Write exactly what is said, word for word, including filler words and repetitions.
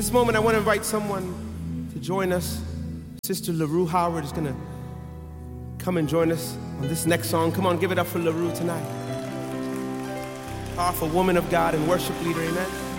this moment, I want to invite someone to join us. Sister LaRue Howard is going to come and join us on this next song. Come on, give it up for LaRue tonight. Powerful woman of God and worship leader, amen.